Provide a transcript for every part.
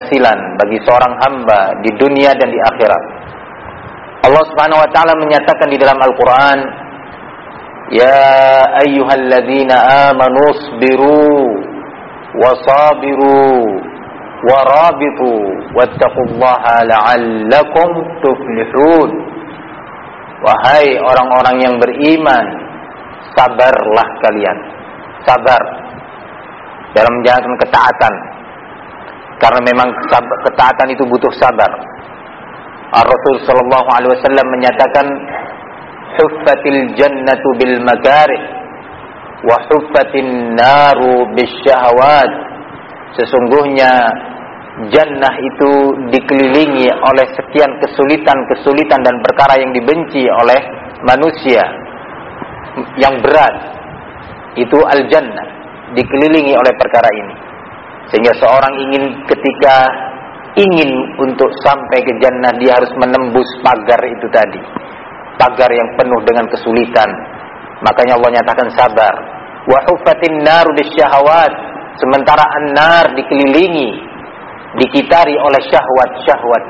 silan bagi seorang hamba di dunia dan di akhirat. Allah Subhanahu wa taala menyatakan di dalam Al-Qur'an, "Ya ayyuhalladzina amanu isbiru wasabiru warabitu wattaqullaha la'allakum tuflihun." Wahai orang-orang yang beriman, sabarlah kalian. Sabar dalam menjalankan ketaatan. Karena memang ketaatan itu butuh sabar. Rasul sallallahu alaihi wasallam menyatakan, "Huffatil jannatu bil makarih wa huffatin naru bisyahawat." Sesungguhnya jannah itu dikelilingi oleh sekian kesulitan-kesulitan dan perkara yang dibenci oleh manusia. Yang berat itu al-jannah, dikelilingi oleh perkara ini. Sehingga seorang ketika ingin untuk sampai ke jannah, dia harus menembus pagar itu tadi, pagar yang penuh dengan kesulitan. Makanya Allah nyatakan sabar. Wa huffatin naru bisyahawat, sementara an-nar dikelilingi, dikitari oleh syahwat-syahwat.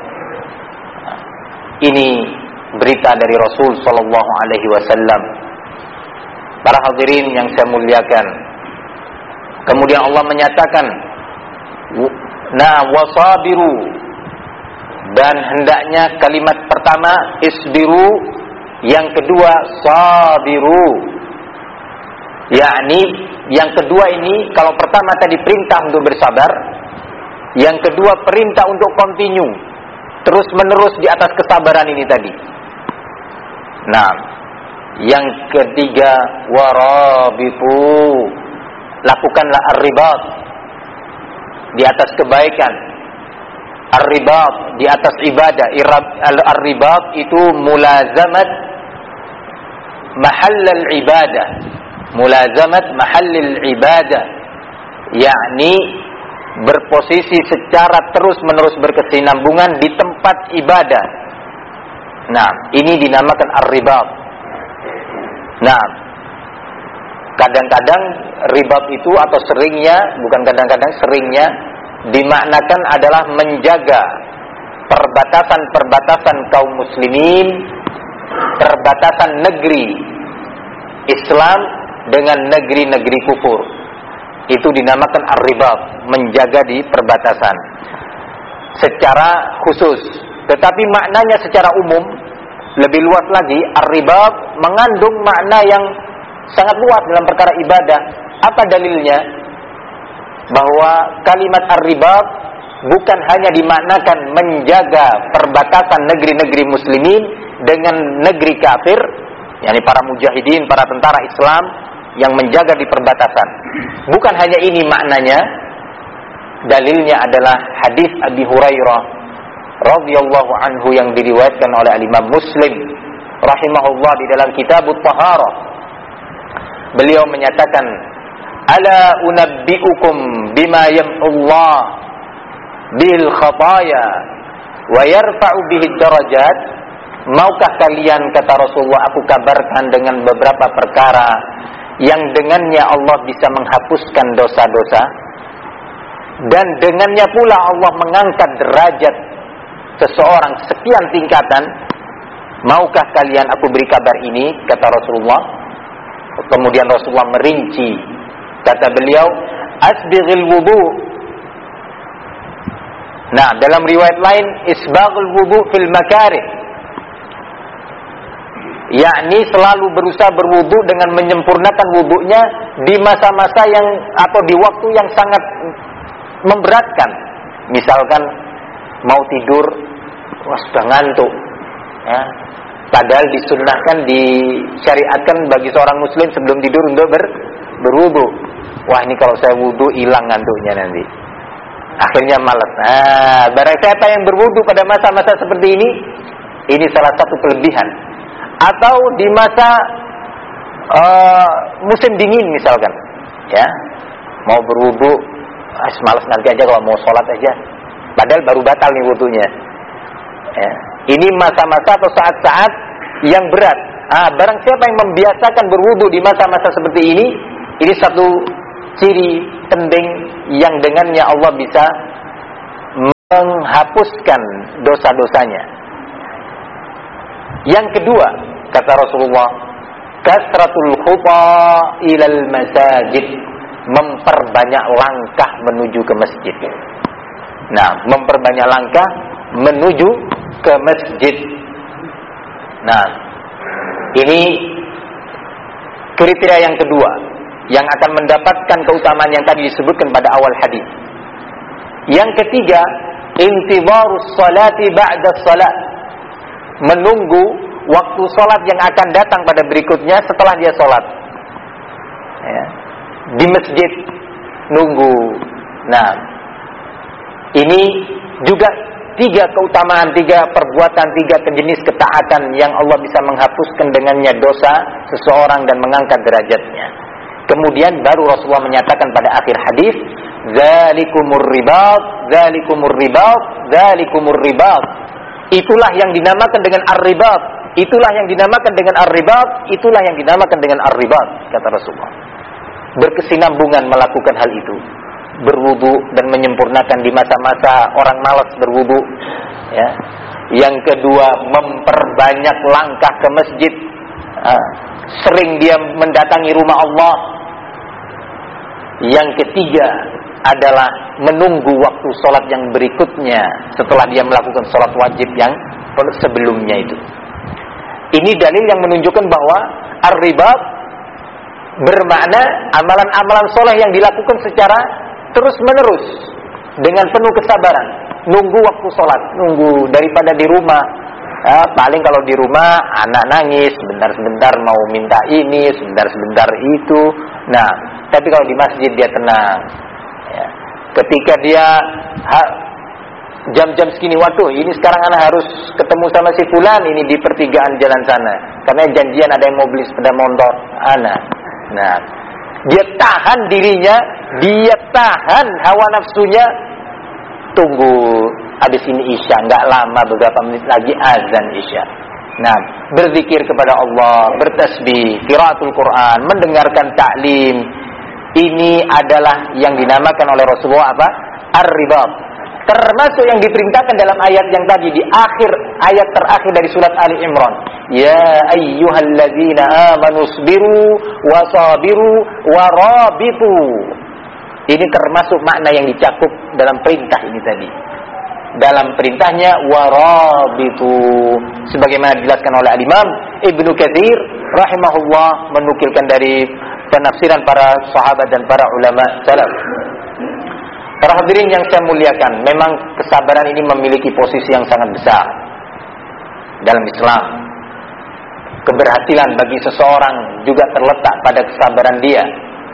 Ini berita dari Rasul sallallahu alaihi wasallam. Para hadirin yang saya muliakan, kemudian Allah menyatakan, wasabiru, dan hendaknya kalimat pertama isbiru, yang kedua sabiru. Yakni yang kedua ini, kalau pertama tadi perintah untuk bersabar, yang kedua perintah untuk continue, terus menerus di atas kesabaran ini tadi. Nah, yang ketiga warabitu, lakukanlah ar-ribat, di atas kebaikan. Ar-ribat di atas ibadah. Ar-ribat itu mulazamat mahallal ibadah. Mulazamat mahallil ibadah, yakni berposisi secara terus-menerus berkesinambungan di tempat ibadah. Nah, ini dinamakan ar-ribat. Nah, kadang-kadang ribat itu, atau seringnya, bukan kadang-kadang, seringnya dimaknakan adalah menjaga perbatasan-perbatasan kaum muslimin, perbatasan negeri Islam dengan negeri-negeri kufur. Itu dinamakan ar-ribat, menjaga di perbatasan secara khusus. Tetapi maknanya secara umum lebih luas lagi. Ar-ribat mengandung makna yang sangat luas dalam perkara ibadah. Apa dalilnya? Bahwa kalimat ar-ribat bukan hanya dimaknakan menjaga perbatasan negeri-negeri muslimin dengan negeri kafir, yakni para mujahidin, para tentara Islam yang menjaga di perbatasan. Bukan hanya ini maknanya. Dalilnya adalah hadis Abi Hurairah radhiyallahu anhu yang diriwayatkan oleh Imam Muslim rahimahullah di dalam Kitabut Taharah. Beliau menyatakan, "Ala unabbi'ukum bima yamhullah bil khataya wa yarfa'u bihi darajat." Maukah kalian, kata Rasulullah, aku kabarkan dengan beberapa perkara yang dengannya Allah bisa menghapuskan dosa-dosa, dan dengannya pula Allah mengangkat derajat seseorang sekian tingkatan. Maukah kalian aku beri kabar ini, kata Rasulullah. Kemudian Rasulullah merinci, kata beliau, asbighil wudu. Nah, dalam riwayat lain, isbaghul wudu fil makarih, yakni selalu berusaha berwudu dengan menyempurnakan wudunya di masa-masa yang, atau di waktu yang sangat memberatkan. Misalkan mau tidur, wah sudah ngantuk, ya. Padahal disunnahkan, disyariatkan bagi seorang muslim sebelum tidur untuk berwudu. Wah, ini kalau saya wudu hilang ngantuknya nanti. Akhirnya malas. Nah, barang siapa yang berwudu pada masa-masa seperti ini salah satu kelebihan. Atau di masa musim dingin misalkan, ya, mau berwudu, malas nanti aja, kalau mau sholat aja, padahal baru batal nih wudunya. Ya. Ini masa-masa atau saat-saat yang berat. Barang siapa yang membiasakan berwudu di masa-masa seperti ini satu ciri penting yang dengannya Allah bisa menghapuskan dosa-dosanya. Yang kedua, kata Rasulullah, kasratul khuta ilal masajid, memperbanyak langkah menuju ke masjid. Nah, memperbanyak langkah menuju ke masjid. Nah, ini kriteria yang kedua yang akan mendapatkan keutamaan yang tadi disebutkan pada awal hadis. Yang ketiga, intidharus salati ba'da salat, menunggu waktu salat yang akan datang pada berikutnya setelah dia salat. Ya. Di masjid nunggu. Nah, ini juga tiga keutamaan, tiga perbuatan, tiga jenis ketaatan yang Allah bisa menghapuskan dengannya dosa seseorang dan mengangkat derajatnya. Kemudian baru Rasulullah menyatakan pada akhir hadis, zalikumur ribat, zalikumur ribat, zalikumur ribat. Itulah yang dinamakan dengan ar-ribat, itulah yang dinamakan dengan ar-ribat, itulah yang dinamakan dengan ar-ribat, kata Rasulullah. Berkesinambungan melakukan hal itu, berwudu dan menyempurnakan di masa-masa orang malas berwudu, ya. Yang kedua, memperbanyak langkah ke masjid, sering dia mendatangi rumah Allah. Yang ketiga adalah menunggu waktu sholat yang berikutnya setelah dia melakukan sholat wajib yang sebelumnya itu. Ini dalil yang menunjukkan bahwa ar-ribat bermakna amalan-amalan soleh yang dilakukan secara terus-menerus dengan penuh kesabaran. Nunggu waktu sholat, nunggu daripada di rumah. Paling kalau di rumah anak nangis, sebentar-sebentar mau minta ini, sebentar-sebentar itu. Nah, tapi kalau di masjid dia tenang. Ya. Ketika dia jam-jam segini, waduh, ini sekarang anak harus ketemu sama si fulan ini di pertigaan jalan sana, karena janjian ada yang mau beli sepeda motor anak. Nah, dia tahan dirinya, dia tahan hawa nafsunya. Tunggu habis ini isya, nggak lama, beberapa menit lagi azan isya. Nah, berzikir kepada Allah, bertasbih, qiraatul Quran, mendengarkan taklim. Ini adalah yang dinamakan oleh Rasulullah apa? Ar-ribat. Termasuk yang diperintahkan dalam ayat yang tadi di akhir ayat terakhir dari surat Ali Imran. Ya ayyuhalladzina amanu sabiru wasabiru warabitu. Ini termasuk makna yang dicakup dalam perintah ini tadi. Dalam perintahnya warabitu, sebagaimana dijelaskan oleh Al-Imam Ibnu Katsir rahimahullah menukilkan dari penafsiran para sahabat dan para ulama salaf. Para hadirin yang saya muliakan, memang kesabaran ini memiliki posisi yang sangat besar dalam Islam. Keberhasilan bagi seseorang juga terletak pada kesabaran dia.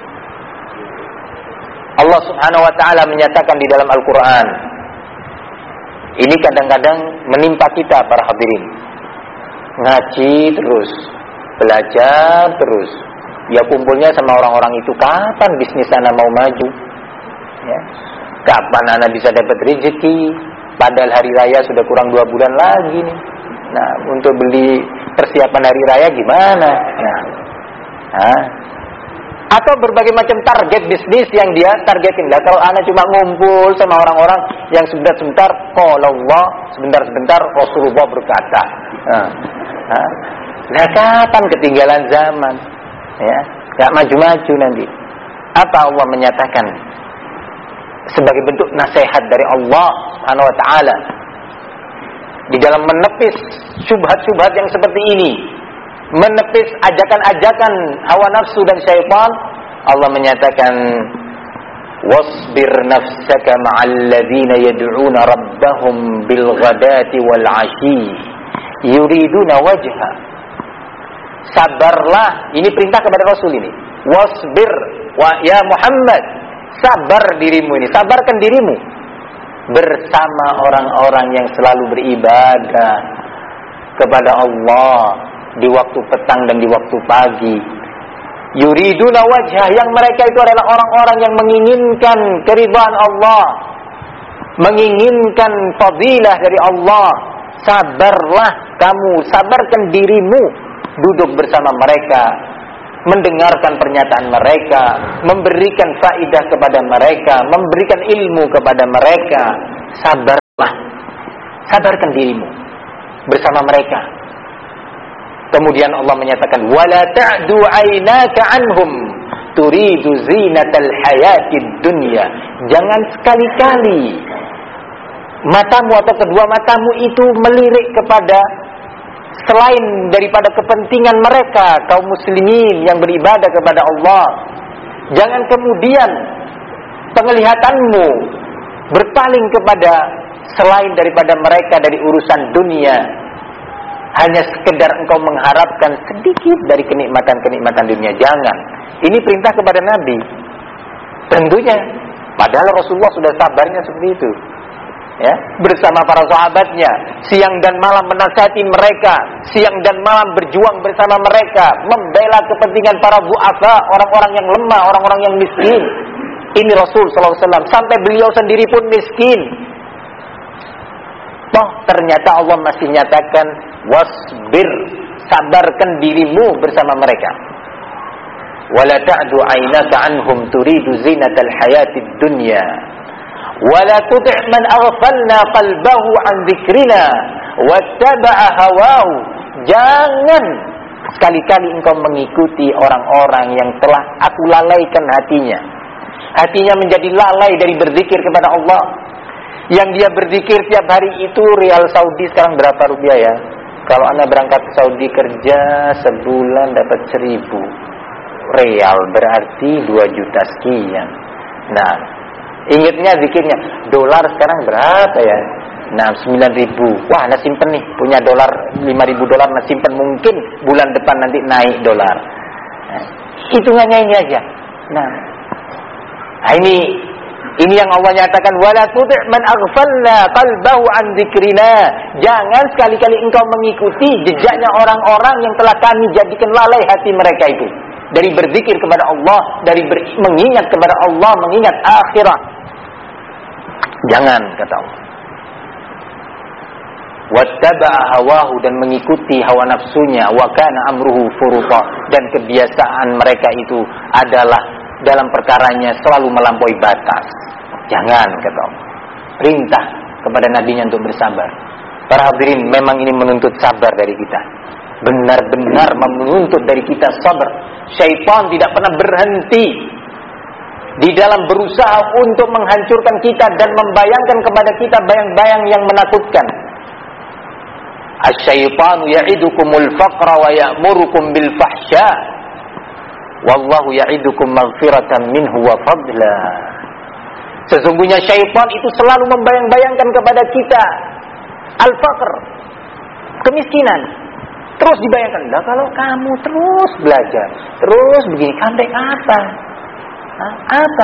Allah Subhanahu wa taala menyatakan di dalam Al-Qur'an. Ini kadang-kadang menimpa kita para hadirin. Ngaji terus, belajar terus. Ya kumpulnya sama orang-orang itu, kapan bisnis anak mau maju? Ya. Kapan anak bisa dapat rezeki? Padahal hari raya sudah kurang 2 bulan lagi nih. Nah, untuk beli persiapan hari raya gimana? Nah, atau berbagai macam target bisnis yang dia targetin. Lah kalau anak cuma ngumpul sama orang-orang yang sebentar-sebentar qala Allah, sebentar-sebentar Rasulullah berkata. Nah, kapan ketinggalan zaman? Ya, enggak maju-maju nanti. Apa Allah menyatakan sebagai bentuk nasihat dari Allah Subhanahu wa taala di dalam menepis syubhat-syubhat yang seperti ini, menepis ajakan-ajakan hawa nafsu dan syaitan. Allah menyatakan wasbir nafsaka ma'al ladzina yad'una rabbahum bil ghadati wal 'ashi yuriduna wajha. Sabarlah, ini perintah kepada Rasul ini. Wasbir wa ya Muhammad, sabar dirimu ini, sabarkan dirimu bersama orang-orang yang selalu beribadah kepada Allah di waktu petang dan di waktu pagi. Yuriduna wajhah, yang mereka itu adalah orang-orang yang menginginkan keridhaan Allah, menginginkan fadilah dari Allah. Sabarlah kamu, sabarkan dirimu, duduk bersama mereka, mendengarkan pernyataan mereka, memberikan faidah kepada mereka, memberikan ilmu kepada mereka. Sabar Sabarkan dirimu bersama mereka. Kemudian Allah menyatakan, wala ta'du 'ainaka 'anhum turidu zinatal hayatid dunya. Jangan sekali-kali matamu atau kedua matamu itu melirik kepada selain daripada kepentingan mereka, kaum muslimin yang beribadah kepada Allah. Jangan kemudian penglihatanmu berpaling kepada selain daripada mereka dari urusan dunia, hanya sekedar engkau mengharapkan sedikit dari kenikmatan-kenikmatan dunia. Jangan. Ini perintah kepada Nabi. Tentunya, padahal Rasulullah sudah sabarnya seperti itu, ya, bersama para sahabatnya, siang dan malam menasihati mereka, siang dan malam berjuang bersama mereka, membela kepentingan para du'afa, orang-orang yang lemah, orang-orang yang miskin. Ini Rasul sallallahu alaihi wasallam, sampai beliau sendiri pun miskin. Toh ternyata Allah masih nyatakan, wasbir, sabarkan dirimu bersama mereka. Wala ta'du 'ainaka 'anhum turidu zinatal hayatid dunya. Wala tuti' man aghfalna qalbahu 'an dzikrina wattaba'a hawahu. Jangan sekali-kali engkau mengikuti orang-orang yang telah aku lalaikan hatinya. Hatinya menjadi lalai dari berzikir kepada Allah. Yang dia berzikir tiap hari itu, rial Saudi sekarang berapa rupiah ya? Kalau Anda berangkat ke Saudi kerja sebulan dapat 1.000 rial, berarti 2 juta sekian. Nah, ingatnya zikirnya, dolar sekarang berapa ya? Nah, 9.000. Wah, Anda simpen nih, punya dolar 5.000 dolar, Anda simpen, mungkin bulan depan nanti naik dolar. Nah, hitungannya ini aja. Nah, ini yang Allah nyatakan, wala tuti' man aghfalna qalbahu an dzikrina. Jangan sekali-kali engkau mengikuti jejaknya orang-orang yang telah kami jadikan lalai hati mereka itu dari berzikir kepada Allah, dari mengingat kepada Allah, mengingat akhirat. Jangan, kata Allah. Wattaba'a hawahu, dan mengikuti hawa nafsunya, wa kana amruhu furuta, dan kebiasaan mereka itu adalah dalam perkaranya selalu melampaui batas. Jangan, kata Allah. Perintah kepada nabinya untuk bersabar. Para hadirin, memang ini menuntut sabar dari kita. Benar-benar menuntut dari kita sabar. Syaitan tidak pernah berhenti di dalam berusaha untuk menghancurkan kita dan membayangkan kepada kita bayang-bayang yang menakutkan. Asy-syaitanu ya'idukumul faqra wa ya'murukum bil fahsya. Wallahu ya'idukum maghfiratan minhu wa fadla. Sesungguhnya syaitan itu selalu membayang-bayangkan kepada kita al-faqr, kemiskinan. Terus dibayangkan, lah kalau kamu terus belajar, terus begini, sampai kapan? Apa?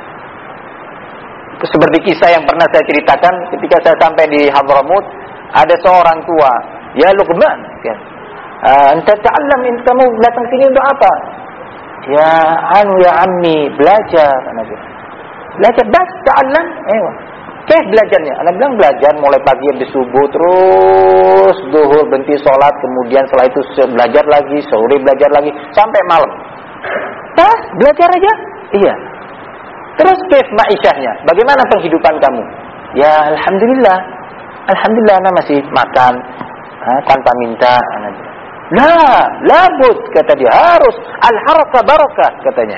Seperti kisah yang pernah saya ceritakan ketika saya sampai di Hadramut, ada seorang tua, ya Luqman, kan? Anta ta'allam, kamu datang sini untuk apa? Ya ammi, belajar. Belajar, bas, ta'allam. Belajarnya. Anak bilang belajar mulai pagi habis subuh, terus zuhur berhenti sholat, kemudian setelah itu belajar lagi, sore belajar lagi, sampai malam. Belajar aja? Iya. Terus ma'isyahnya, bagaimana penghidupan kamu? Ya alhamdulillah. Alhamdulillah, anak masih makan tanpa minta. Labud, kata dia, harus al-haraka barakah, katanya.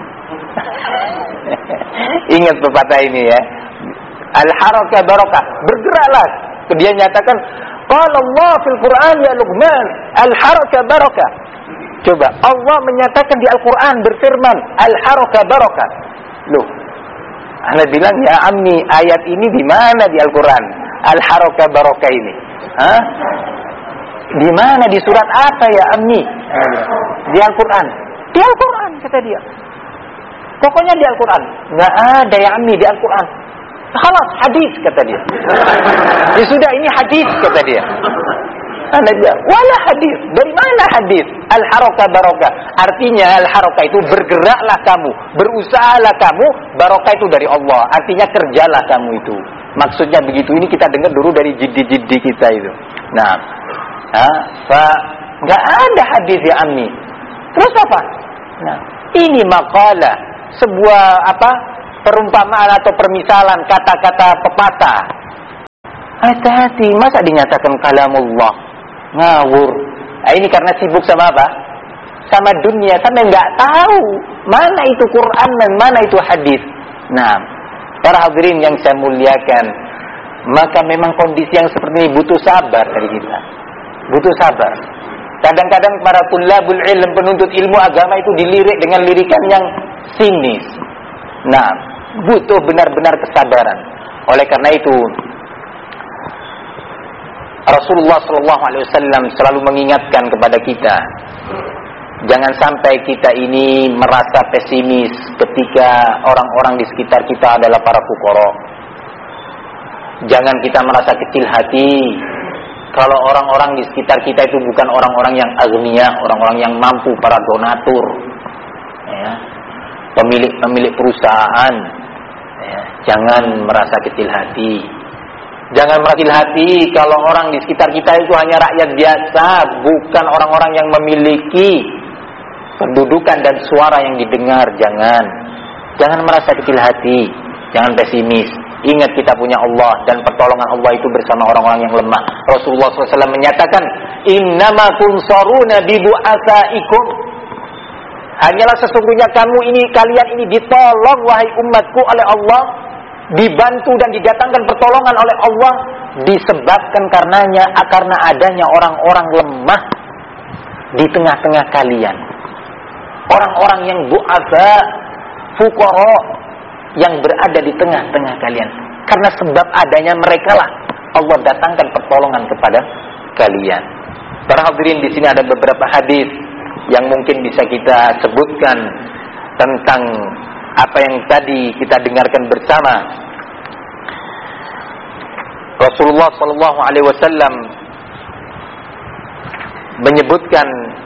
Ingat pepatah ini ya. Al-haraka barakah, bergeraklah. Dia nyatakan, qala Allah fil Quran ya Luqman, al-haraka barakah. Coba, Allah menyatakan di Al-Quran, berfirman, al-haraka barakah. Loh, Anda bilang, ya ammi, ayat ini di mana di Al-Quran? Al-haraka barakah ini. Di mana, di surat apa ya ammi? Di Al-Quran. Di Al-Quran, kata dia. Pokoknya di Al-Quran. Nggak ada ya ammi di Al-Quran. Khalas, hadis, kata dia. Ya sudah, ini hadis, kata dia. Anda bilang, wala hadis. Dari mana hadis? Al-haraka barakah. Artinya al-haraka itu bergeraklah kamu, berusahalah kamu, barakah itu dari Allah. Artinya kerjalah kamu itu. Maksudnya begitu. Ini kita dengar dulu dari jiddi-jiddi kita itu. Nah, nggak ada hadis ya ammi. Terus apa? Nah, ini makalah, sebuah perumpamaan atau permisalan, kata-kata pepatah Hati-hati, masa dinyatakan kalamullah? Ngawur. Nah, ini karena sibuk sama apa? Sama dunia, sampai nggak tahu mana itu Quran dan mana itu hadis. Nah, para hadirin yang saya muliakan, maka memang kondisi yang seperti ini butuh sabar dari kita. Butuh sabar. Kadang-kadang para tulabul ilm, penuntut ilmu agama itu dilirik dengan lirikan yang sinis. Nah, butuh benar-benar kesabaran. Oleh karena itu, Rasulullah SAW selalu mengingatkan kepada kita, jangan sampai kita ini merasa pesimis ketika orang-orang di sekitar kita adalah para fuqara. Jangan kita merasa kecil hati kalau orang-orang di sekitar kita itu bukan orang-orang yang agniya, orang-orang yang mampu, para donatur, ya, pemilik perusahaan. Ya, jangan merasa kecil hati. Jangan merasa kecil hati kalau orang di sekitar kita itu hanya rakyat biasa, bukan orang-orang yang memiliki kedudukan dan suara yang didengar. Jangan merasa kecil hati, jangan pesimis. Ingat kita punya Allah dan pertolongan Allah itu bersama orang-orang yang lemah. Rasulullah SAW menyatakan, innama tunsaruna bidu'asaikum. Hanyalah sesungguhnya kalian ini ditolong wahai umatku oleh Allah, dibantu dan didatangkan pertolongan oleh Allah disebabkan karena adanya orang-orang lemah di tengah-tengah kalian. Orang-orang yang du'asa, fuqara, yang berada di tengah-tengah kalian. Karena sebab adanya mereka lah Allah datangkan pertolongan kepada kalian. Para hadirin, di sini ada beberapa hadis yang mungkin bisa kita sebutkan tentang apa yang tadi kita dengarkan bersama. Rasulullah SAW menyebutkan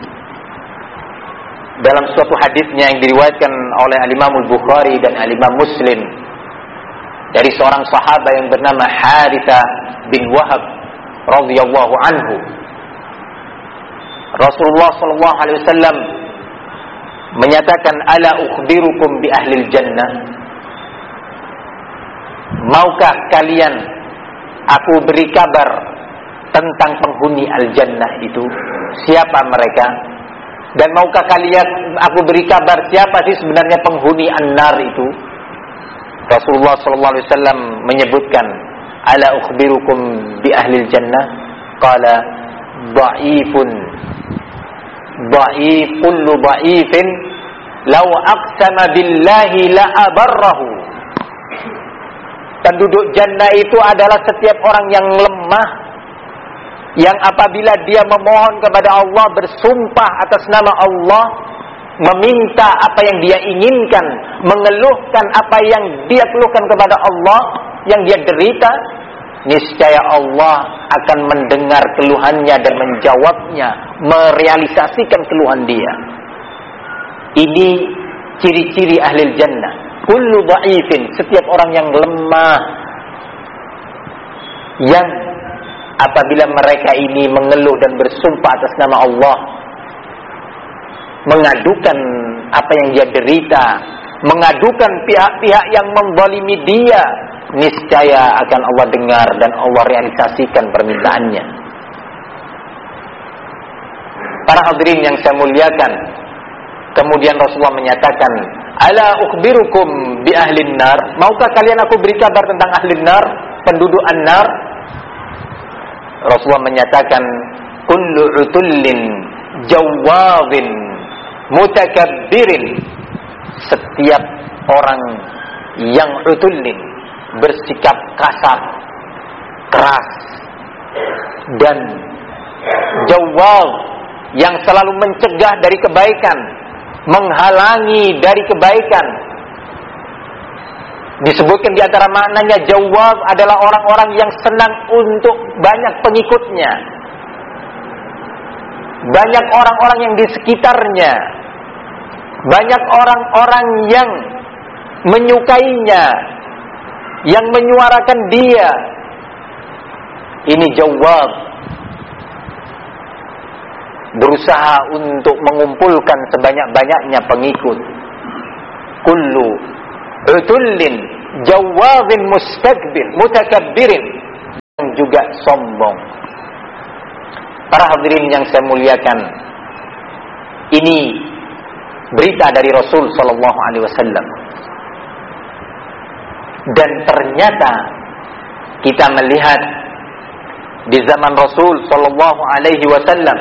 dalam suatu hadisnya yang diriwayatkan oleh Al-Imam Al-Bukhari dan Al-Imam Muslim dari seorang sahabat yang bernama Harithah bin Wahab radhiyallahu anhu. Rasulullah SAW menyatakan, ala ukhbirukum bi ahlil jannah. Maukah kalian aku beri kabar tentang penghuni al-jannah itu? Siapa mereka? Dan maukah kalian aku beri kabar siapa sih sebenarnya penghuni an-nar itu? Rasulullah SAW menyebutkan, ala ukhbirukum bi ahlil jannah? Qala dha'ifun dha'if kullu dha'ifin law aqsama billahi la abarrahu. Penduduk jannah itu adalah setiap orang yang lemah, yang apabila dia memohon kepada Allah, bersumpah atas nama Allah, meminta apa yang dia inginkan, mengeluhkan apa yang dia keluhkan kepada Allah, yang dia derita, niscaya Allah akan mendengar keluhannya dan menjawabnya, merealisasikan keluhan dia. Ini ciri-ciri ahli jannah. Kullu dha'ifin, setiap orang yang lemah, yang apabila mereka ini mengeluh dan bersumpah atas nama Allah, mengadukan apa yang dia derita, mengadukan pihak-pihak yang menzalimi dia, niscaya akan Allah dengar dan Allah realisasikan permintaannya. Para hadirin yang saya muliakan, kemudian Rasulullah menyatakan, ala ukhbirukum bi ahlin nar. Maukah kalian aku beri kabar tentang ahlin nar, penduduk an-nar? Rasulullah menyatakan, kullu utullin jawwazin mutakabbirin. Setiap orang yang utullin, bersikap kasar, keras, dan jawwaz, yang selalu mencegah dari kebaikan, menghalangi dari kebaikan. Disebutkan di antara maknanya, jawab adalah orang-orang yang senang untuk banyak pengikutnya, banyak orang-orang yang di sekitarnya, banyak orang-orang yang menyukainya, yang menyuarakan dia. Ini jawab, berusaha untuk mengumpulkan sebanyak-banyaknya pengikut. Kullu utullin jawazin mustakbir mutakabbirin, yang juga sombong. Para hadirin yang saya muliakan, ini berita dari Rasul sallallahu alaihi wasallam. Dan ternyata kita melihat di zaman Rasul sallallahu alaihi wasallam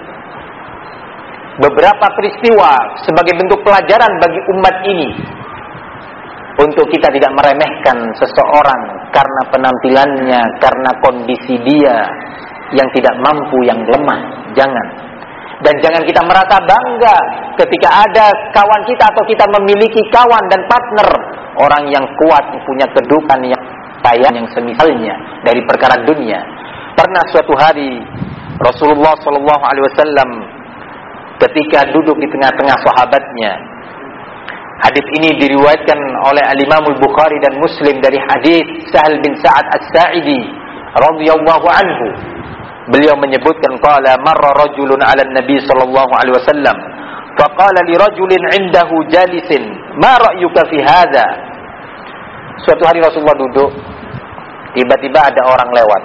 beberapa peristiwa sebagai bentuk pelajaran bagi umat ini untuk kita tidak meremehkan seseorang karena penampilannya, karena kondisi dia yang tidak mampu, yang lemah. Jangan. Dan jangan kita merasa bangga ketika ada kawan kita atau kita memiliki kawan dan partner orang yang kuat, punya kedudukan yang kaya, yang semisalnya dari perkara dunia. Pernah suatu hari Rasulullah SAW ketika duduk di tengah-tengah sahabatnya. Hadis ini diriwayatkan oleh Al-Imam Al-Bukhari dan Muslim dari hadis Sahal bin Sa'ad As-Sa'idi radhiyallahu anhu. Beliau menyebutkan qala marra rajulun 'ala an-nabi sallallahu alaihi wasallam faqala li rajulin 'indahu jalisin ma ra'yuka fi hadha. Suatu hari Rasulullah duduk, tiba-tiba ada orang lewat.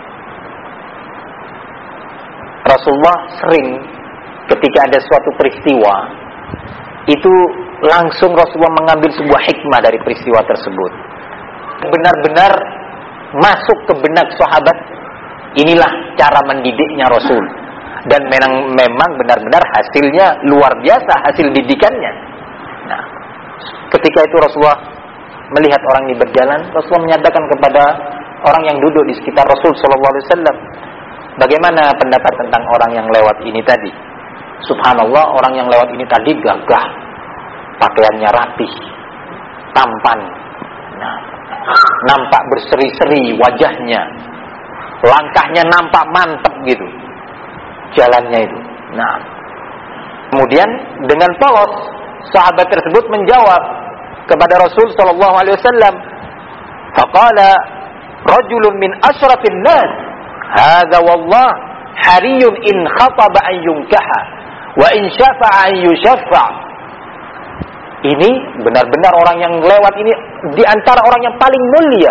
Rasulullah sering ketika ada suatu peristiwa itu langsung Rasulullah mengambil sebuah hikmah dari peristiwa tersebut. Benar-benar masuk ke benak sahabat. Inilah cara mendidiknya Rasul. Dan memang benar-benar hasilnya luar biasa, hasil didikannya. Nah, ketika itu Rasulullah melihat orang ini berjalan, Rasulullah menyatakan kepada orang yang duduk di sekitar Rasul SAW, bagaimana pendapat tentang orang yang lewat ini tadi? Subhanallah, orang yang lewat ini tadi gagah, pakaiannya rapih, tampan, nampak berseri-seri wajahnya, langkahnya nampak mantap gitu, jalannya itu. Nah, kemudian dengan polos sahabat tersebut menjawab kepada Rasul sallallahu alaihi wasallam, faqala rajulun min asyrafin nas, hadza wallah hariyun in khataba an yunkaha wa in syafa'a an yushaffa. Ini benar-benar orang yang lewat ini di antara orang yang paling mulia.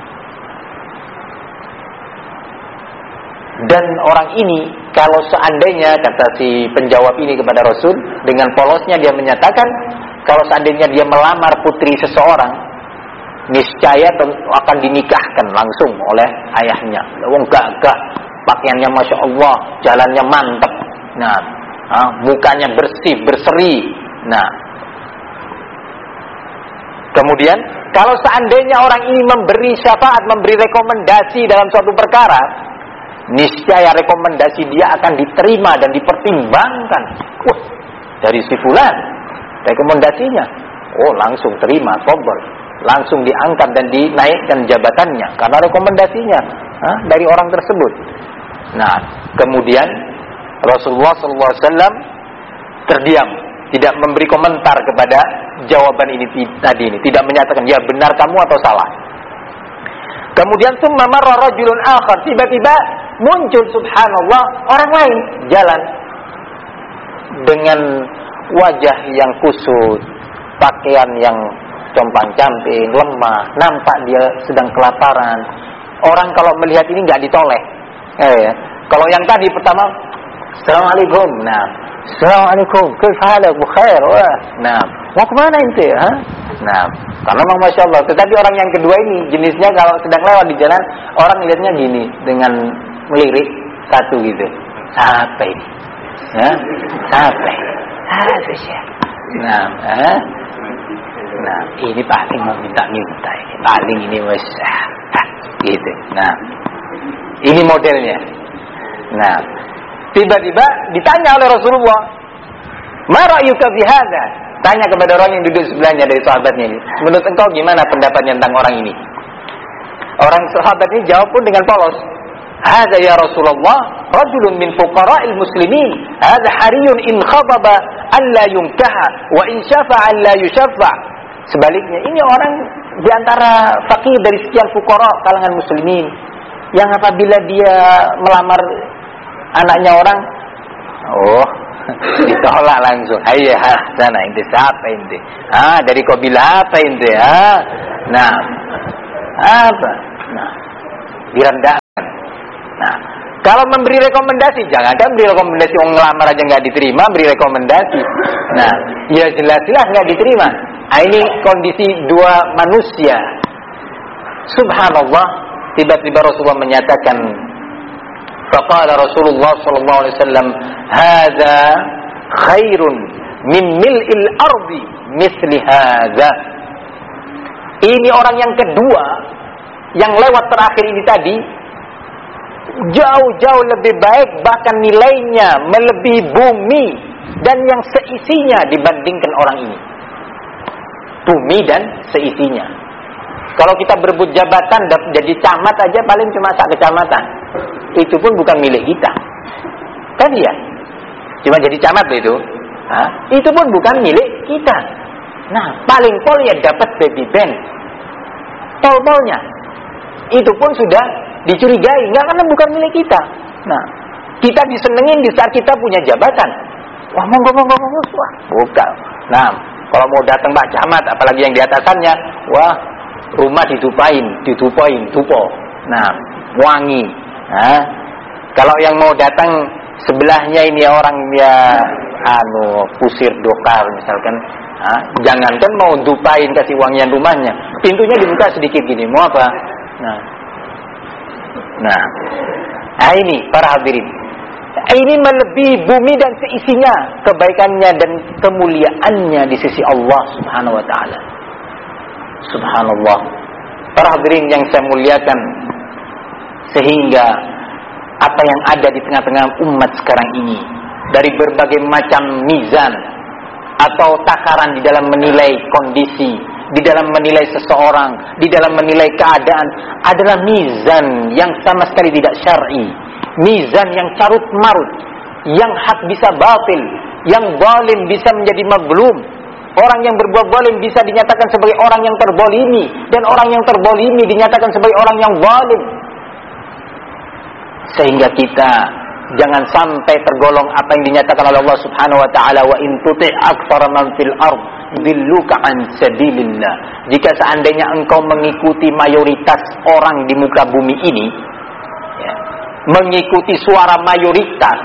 Dan orang ini kalau seandainya, kata si penjawab ini kepada Rasul, dengan polosnya dia menyatakan kalau seandainya dia melamar putri seseorang, niscaya akan dinikahkan langsung oleh ayahnya. Wong gagah, pakaiannya Masya Allah, jalannya mantap, nah, mukanya bersih, berseri. Nah, kemudian kalau seandainya orang ini memberi syafaat, memberi rekomendasi dalam suatu perkara, niscaya rekomendasi dia akan diterima dan dipertimbangkan. Wah, dari si fulan rekomendasinya, oh langsung terima, tobol, langsung diangkat dan dinaikkan jabatannya karena rekomendasinya dari orang tersebut. Nah, kemudian Rasulullah SAW terdiam, tidak memberi komentar kepada jawaban ini tadi ini, tidak menyatakan ya benar kamu atau salah. Kemudian summa marra rajulun akhar, tiba-tiba muncul subhanallah orang lain jalan dengan wajah yang kusut, pakaian yang compang-camping, lemah, nampak dia sedang kelaparan. Orang kalau melihat ini nggak ditoleh. Ya. Kalau yang tadi pertama, Assalamualaikum. Nah, Assalamualaikum. Kaifa bu khair? Wah. Nah, mau kemana ente? Nah, karena memang Masya Allah. Tetapi orang yang kedua ini jenisnya kalau sedang lewat di jalan, orang lihatnya gini dengan melirik satu gitu. Siapa ini? Siapa? Nah, nah, ini paling mau minta-minta ini. Paling ini wes gitu. Nah, ini modelnya. Nah, tiba-tiba ditanya oleh Rasulullah, "Ma ra'yuka fi hadza?" Tanya kepada orang yang duduk sebelahnya dari sahabatnya ini. Menurut engkau gimana pendapatnya tentang orang ini? Orang sahabat ini jawab pun dengan polos. Hadza ya Rasulullah, rajulun min fuqara'il muslimin. Hadza hariyun in khababa an la yunkaha wa in syafa'a an la yushaffa. Sebaliknya, ini orang di antara fakir dari sekian fuqara kalangan muslimin yang apabila dia melamar anaknya orang, oh, ditolak langsung. Hayya, sana ente siapa ente? Dari kabilah apa ente? Nah, apa? Nah, direndahkan. Kalau memberi rekomendasi, jangan kan beri rekomendasi orang ngelamar aja nggak diterima, beri rekomendasi. Nah, ya jelas-jelas nggak diterima. Nah, ini kondisi dua manusia. Subhanallah, tiba-tiba Rasulullah menyatakan, faqala Rasulullah sallallahu alaihi wasallam, "Hadza khairun min mil'il ardi misli hadza." Ini orang yang kedua yang lewat terakhir ini tadi jauh-jauh lebih baik, bahkan nilainya melebihi bumi dan yang seisinya dibandingkan orang ini. Bumi dan seisinya. Kalau kita berebut jabatan jadi camat aja paling cuma sak kecamatan. Itu pun bukan milik kita. Kan ya? Cuma jadi camat itu. Nah, itu pun bukan milik kita. Nah, paling pol ya dapat baby band. Tol-tolnya. Itu pun sudah dicurigai, enggak, karena bukan milik kita. Nah, kita disenengin di saat kita punya jabatan. Wah, monggo, wah, bukan. Nah, kalau mau datang Pak Camat, apalagi yang di atasannya, wah, rumah ditupain, tupo. Nah, wangi. Nah, kalau yang mau datang sebelahnya ini orang ya, pusir dokar misalkan. Nah, jangankan mau dupain kasih wangian rumahnya, pintunya dibuka sedikit gini, mau apa? Nah, ini para hadirin, ini melebihi bumi dan seisinya, kebaikannya dan kemuliaannya di sisi Allah Subhanahu wa taala. Subhanallah. Para hadirin yang saya muliakan, sehingga apa yang ada di tengah-tengah umat sekarang ini, dari berbagai macam mizan atau takaran di dalam menilai kondisi, di dalam menilai seseorang, di dalam menilai keadaan, adalah mizan yang sama sekali tidak syar'i, mizan yang carut marut, yang hak bisa batil, yang zalim bisa menjadi mazlum, orang yang berbuat zalim bisa dinyatakan sebagai orang yang terzalimi, dan orang yang terzalimi dinyatakan sebagai orang yang zalim. Sehingga kita jangan sampai tergolong apa yang dinyatakan oleh Allah Subhanahu wa taala, wa in tuti' aktsara man fil ard yudilluka an sabilillah. Jika seandainya engkau mengikuti mayoritas orang di muka bumi ini, ya, mengikuti suara mayoritas,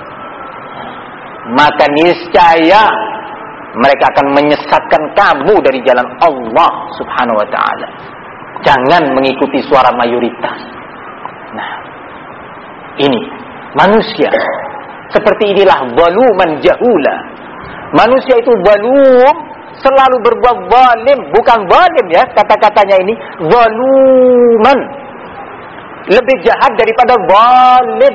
maka niscaya mereka akan menyesatkan kamu dari jalan Allah Subhanahu wa taala. Jangan mengikuti suara mayoritas. Nah, ini manusia seperti inilah zaluman jahula. Manusia itu zalum, selalu berbuat zalim, bukan zalim ya, kata-katanya ini zaluman. Lebih jahat daripada zalim.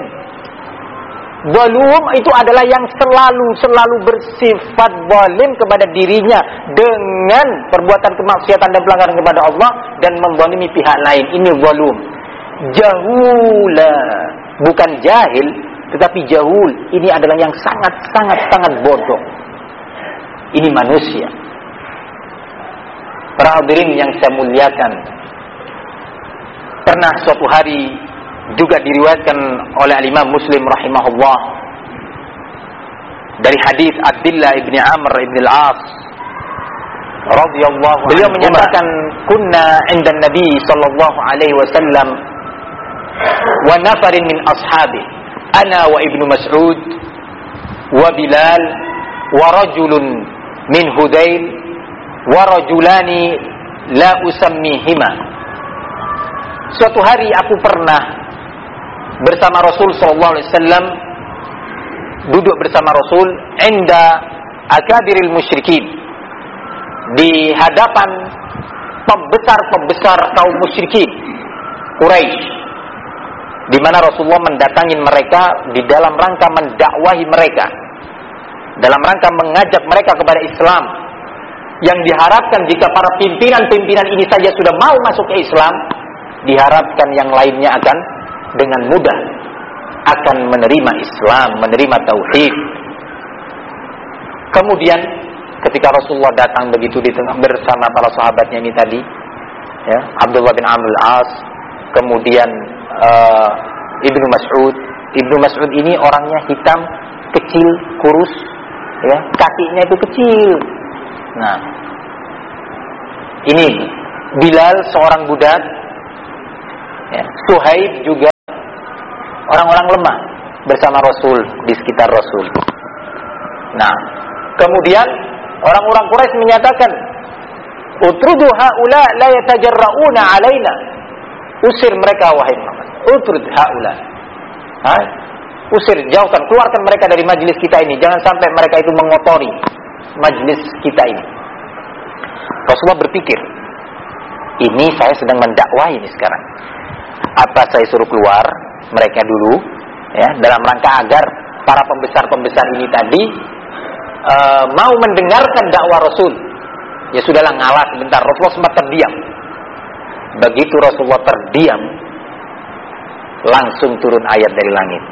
Zalum itu adalah yang selalu bersifat zalim kepada dirinya dengan perbuatan kemaksiatan dan pelanggaran kepada Allah dan menzalimi pihak lain. Ini zalum. Jahula, bukan jahil, tetapi jahul. Ini adalah yang sangat bodoh. Ini manusia. Para hadirin yang saya muliakan, pernah suatu hari juga diriwayatkan oleh Imam Muslim rahimahullah dari hadis Abdullah ibn Amr ibn al-As radhiyallahu anhu. Beliau menyatakan, kunna 'inda Nabi sallallahu alaihi wasallam wa nafarin min ashabi, ana wa Ibnu Mas'ud wa Bilal wa rajulun min Hudayl wa rajulani la usammihima. Suatu hari aku pernah bersama Rasul sallallahu alaihi wasallam, duduk bersama Rasul inda akabiril musyrikin, di hadapan pembesar kaum musyrikin Quraisy, di mana Rasulullah mendatangi mereka di dalam rangka mendakwahi mereka, dalam rangka mengajak mereka kepada Islam, yang diharapkan jika para pimpinan ini saja sudah mau masuk ke Islam, diharapkan yang lainnya akan dengan mudah akan menerima Islam, menerima tauhid. Kemudian ketika Rasulullah datang begitu di tengah bersama para sahabatnya ini tadi, ya, Abdullah bin Amr al-As, kemudian Ibnu Mas'ud. Ibnu Mas'ud ini orangnya hitam, kecil, kurus, ya, kakinya itu kecil. Nah, ini Bilal seorang budak, ya, Suhaib juga orang-orang lemah bersama Rasul, di sekitar Rasul. Nah, kemudian orang-orang Quraisy menyatakan, "Utrudu haula la yatajarrauna alaina." Usir mereka wahai Muhammad. Utrud haula. Usir, jauhkan, keluarkan mereka dari majlis kita ini. Jangan sampai mereka itu mengotori majlis kita ini. Rasulullah berpikir, ini saya sedang mendakwah ini sekarang. Apa saya suruh keluar mereka dulu, ya, dalam rangka agar para pembesar-pembesar ini tadi mau mendengarkan dakwah Rasul. Ya sudahlah, ngalah sebentar. Rasulullah sempat terdiam. Begitu Rasulullah terdiam, langsung turun ayat dari langit.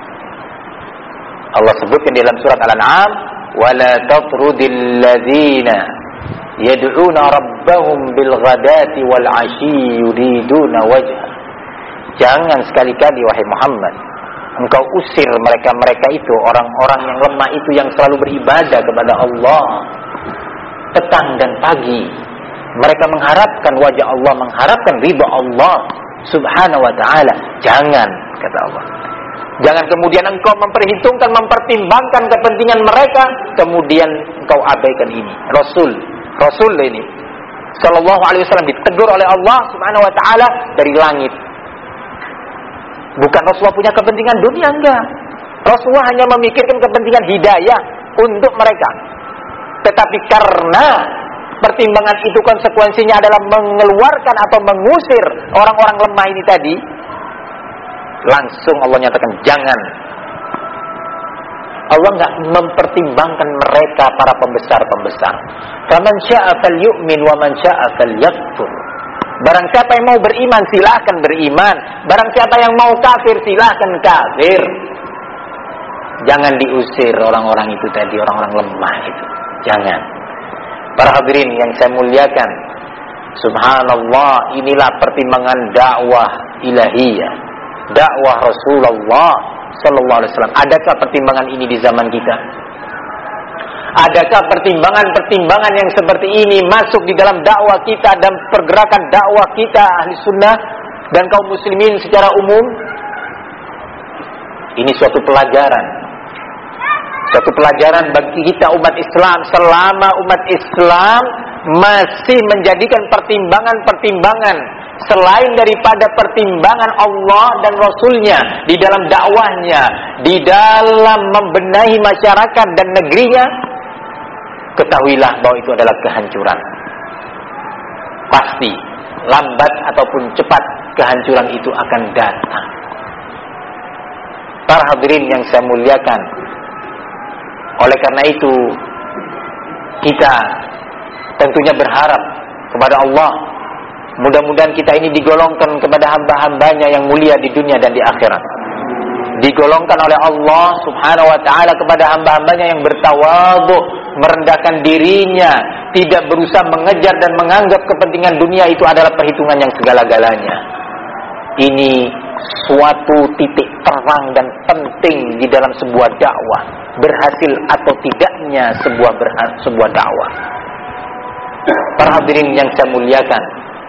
Allah sebutkan di dalam surat Al-An'am, "Wala tatrudil ladzina yad'una rabbahum bil ghadati wal 'ashyi yuriduna wajha." Jangan sekali-kali wahai Muhammad engkau usir mereka-mereka itu, orang-orang yang lemah itu yang selalu beribadah kepada Allah petang dan pagi. Mereka mengharapkan wajah Allah, mengharapkan ridha Allah Subhanahu wa ta'ala. Jangan, kata Allah. Jangan kemudian engkau memperhitungkan, mempertimbangkan kepentingan mereka, kemudian engkau abaikan ini. Rasul ini sallallahu alaihi wasallam ditegur oleh Allah Subhanahu wa ta'ala dari langit. Bukan Rasulullah punya kepentingan dunia, enggak. Rasulullah hanya memikirkan kepentingan hidayah untuk mereka. Tetapi karena pertimbangan itu konsekuensinya adalah mengeluarkan atau mengusir orang-orang lemah ini tadi, langsung Allah nyatakan jangan. Allah enggak mempertimbangkan mereka para pembesar-pembesar. Faman syaa falyu'min wa man syaa falyakfur. Barang siapa yang mau beriman silahkan beriman, barang siapa yang mau kafir silahkan kafir. Jangan diusir orang-orang itu tadi, orang-orang lemah itu. Jangan. Para hadirin yang saya muliakan, subhanallah, inilah pertimbangan dakwah ilahiyah, dakwah Rasulullah sallallahu alaihi wasallam. Adakah pertimbangan ini di zaman kita? Adakah pertimbangan-pertimbangan yang seperti ini masuk di dalam dakwah kita dan pergerakan dakwah kita ahli sunnah dan kaum muslimin secara umum? Ini suatu pelajaran bagi kita umat Islam, selama umat Islam masih menjadikan pertimbangan-pertimbangan selain daripada pertimbangan Allah dan Rasulnya di dalam dakwahnya, di dalam membenahi masyarakat dan negerinya. Ketahuilah bahwa itu adalah kehancuran. Pasti, lambat ataupun cepat, kehancuran itu akan datang. Para hadirin yang saya muliakan, oleh karena itu kita tentunya berharap kepada Allah, mudah-mudahan kita ini digolongkan kepada hamba-hambanya yang mulia di dunia dan di akhirat. Digolongkan oleh Allah Subhanahu wa ta'ala kepada hamba-hambanya yang bertawadhu, merendahkan dirinya, tidak berusaha mengejar dan menganggap kepentingan dunia itu adalah perhitungan yang segala-galanya. Ini suatu titik terang dan penting di dalam sebuah dakwah, berhasil atau tidaknya sebuah dakwah. Para hadirin yang saya muliakan,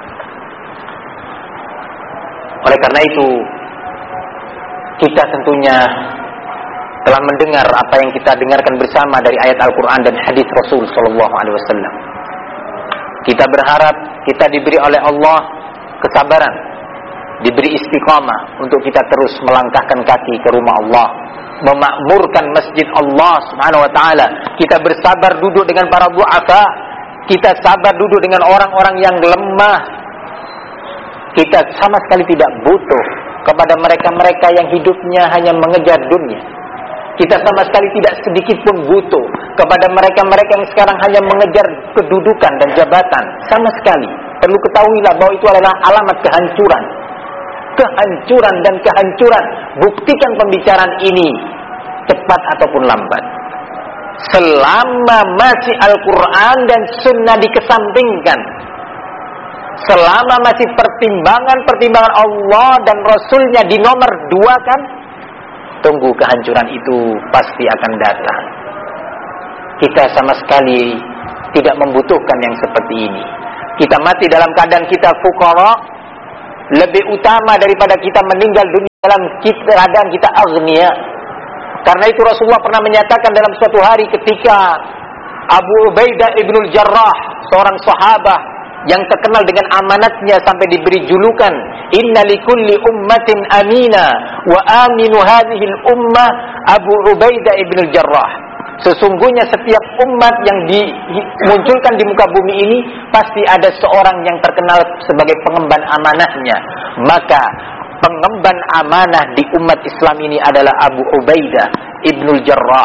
oleh karena itu kita tentunya telah mendengar apa yang kita dengarkan bersama dari ayat Al-Quran dan hadis Rasul sallallahu alaihi wasallam. Kita berharap kita diberi oleh Allah kesabaran, diberi istiqamah untuk kita terus melangkahkan kaki ke rumah Allah, memakmurkan masjid Allah Subhanahu wa taala. Kita bersabar duduk dengan para du'afa, kita sabar duduk dengan orang-orang yang lemah. Kita sama sekali tidak butuh kepada mereka-mereka yang hidupnya hanya mengejar dunia. Kita sama sekali tidak sedikit pun butuh kepada mereka-mereka yang sekarang hanya mengejar kedudukan dan jabatan. Sama sekali. Perlu ketahuilah bahwa itu adalah alamat kehancuran. Kehancuran dan kehancuran. Buktikan pembicaraan ini cepat ataupun lambat. Selama masih Al-Quran dan Sunnah dikesampingkan, selama masih pertimbangan Allah dan Rasulnya di nomor 2 kan, tunggu kehancuran itu pasti akan datang. Kita sama sekali tidak membutuhkan yang seperti ini. Kita mati dalam keadaan kita fuqara, lebih utama daripada kita meninggal dunia dalam keadaan kita aghnia. Karena itu Rasulullah pernah menyatakan dalam suatu hari ketika Abu Ubaidah ibnul Jarrah, seorang sahabat yang terkenal dengan amanatnya sampai diberi julukan inna likulli ummatin amina wa aminu hadhihi ummah Abu Ubaidah ibnul Jarrah. Sesungguhnya setiap umat yang dimunculkan di muka bumi ini pasti ada seorang yang terkenal sebagai pengemban amanahnya. Maka pengemban amanah di umat Islam ini adalah Abu Ubaidah ibnul Jarrah.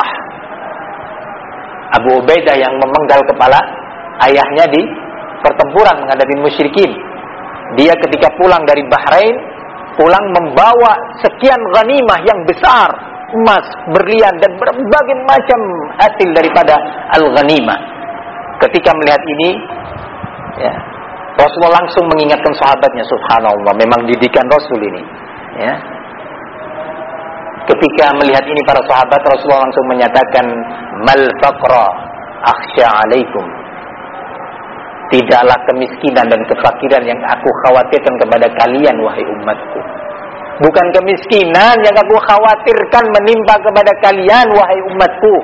Abu Ubaidah yang memenggal kepala ayahnya di pertempuran menghadapi musyrikin. Dia ketika pulang dari Bahrain, pulang membawa sekian ghanimah yang besar, emas, berlian dan berbagai macam hasil daripada al-ghanimah. Ketika melihat ini, ya, Rasulullah langsung mengingatkan sahabatnya. Subhanallah, memang didikan Rasul ini, ya. Ketika melihat ini para sahabat, Rasulullah langsung menyatakan, mal faqra akhsha alaikum. Tidaklah kemiskinan dan kefakiran yang aku khawatirkan kepada kalian, wahai umatku. Bukan kemiskinan yang aku khawatirkan menimpa kepada kalian, wahai umatku.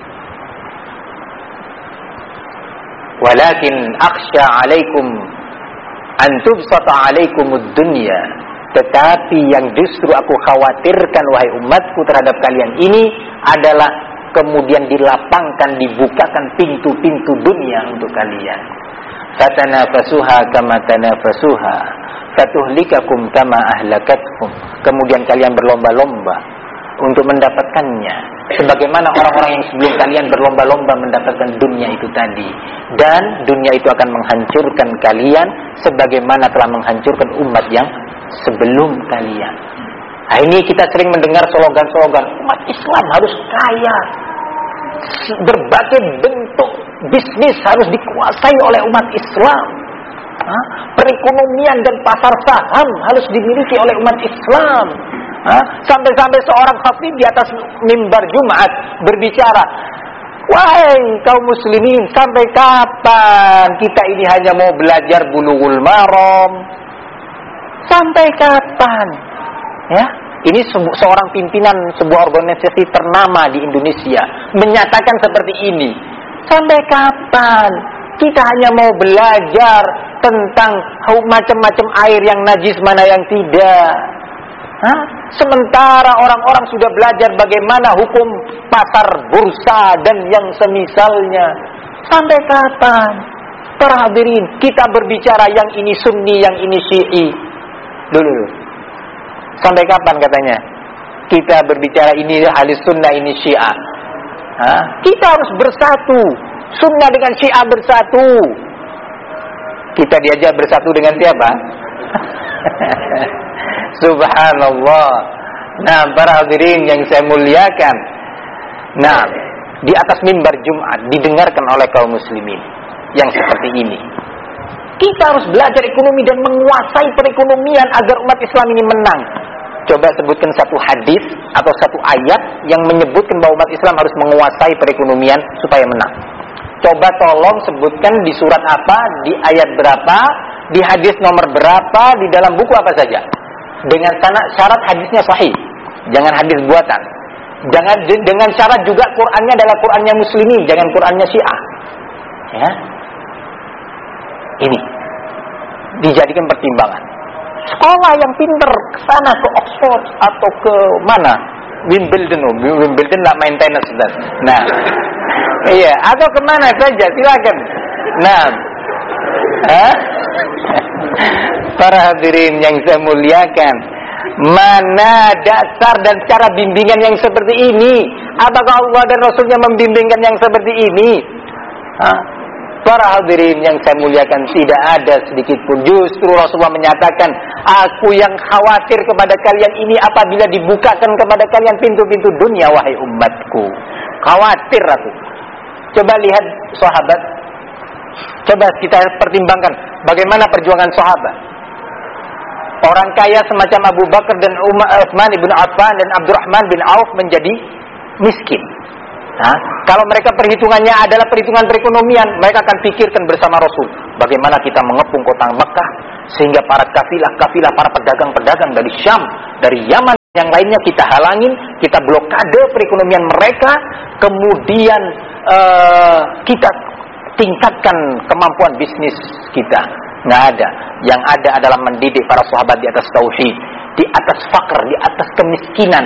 Walakin akhsha alaikum an tubsata alaikumud dunya. Tetapi yang justru aku khawatirkan, wahai umatku, terhadap kalian ini adalah kemudian dilapangkan, dibukakan pintu-pintu dunia untuk kalian. Fatanafasuha kama tanafasuha fatuhlikakum kama ahlakatkum. Kemudian kalian berlomba-lomba untuk mendapatkannya, sebagaimana orang-orang yang sebelum kalian berlomba-lomba mendapatkan dunia itu tadi. Dan dunia itu akan menghancurkan kalian sebagaimana telah menghancurkan umat yang sebelum kalian. Nah, ini kita sering mendengar slogan-slogan umat Islam harus kaya, berbagai bentuk bisnis harus dikuasai oleh umat Islam, perekonomian dan pasar saham harus dimiliki oleh umat Islam. Sampai-sampai seorang khatib di atas mimbar Jumat berbicara, wahai kaum muslimin, sampai kapan kita ini hanya mau belajar bulughul maram? Sampai kapan? Ya, ini seorang pimpinan sebuah organisasi ternama di Indonesia menyatakan seperti ini. Sampai kapan kita hanya mau belajar tentang macam-macam air yang najis mana yang tidak? Sementara orang-orang sudah belajar bagaimana hukum pasar bursa dan yang semisalnya. Sampai kapan? Para hadirin, kita berbicara yang ini Sunni, yang ini Syi'i. Dulu. Sampai kapan katanya? Kita berbicara ini ahli sunnah, ini Syiah. Kita harus bersatu. Sunnah dengan Syiah bersatu. Kita diajak bersatu dengan siapa? Subhanallah. Nah, para hadirin yang saya muliakan. Nah, di atas mimbar Jumat didengarkan oleh kaum muslimin yang seperti ini. Kita harus belajar ekonomi dan menguasai perekonomian agar umat Islam ini menang. Coba sebutkan satu hadis atau satu ayat yang menyebutkan bahwa umat Islam harus menguasai perekonomian supaya menang. Coba tolong sebutkan di surat apa, di ayat berapa, di hadis nomor berapa, di dalam buku apa saja. Dengan syarat hadisnya sahih, jangan hadis buatan. Jangan dengan syarat juga Qur'annya adalah Qur'annya muslimin, jangan Qur'annya Syiah. Ya. Ini dijadikan pertimbangan. Sekolah yang pinter ke sana, ke Oxford atau ke mana? Wimbledon lah main tenis. Nah, iya, atau kemana saja silakan. Nah, para hadirin yang saya muliakan, mana dasar dan cara bimbingan yang seperti ini? Apakah Allah dan Rasulnya membimbingkan yang seperti ini? Para hadirin yang saya muliakan, tidak ada sedikit pun. Justru Rasulullah menyatakan, aku yang khawatir kepada kalian ini apabila dibukakan kepada kalian pintu-pintu dunia, wahai umatku. Khawatir aku. Coba lihat sahabat. Coba kita pertimbangkan bagaimana perjuangan sahabat. Orang kaya semacam Abu Bakar dan Utsman ibn Affan dan Abdurrahman bin Auf menjadi miskin. Kalau mereka perhitungannya adalah perhitungan perekonomian, mereka akan pikirkan bersama Rasul, bagaimana kita mengepung kota Mekah Sehingga para kafilah-kafilah, para pedagang-pedagang dari Syam, dari Yaman, yang lainnya kita halangin, kita blokade perekonomian mereka, kemudian kita tingkatkan kemampuan bisnis kita. Nggak ada. Yang ada adalah mendidik para sahabat di atas tauhid, di atas faqr, di atas kemiskinan.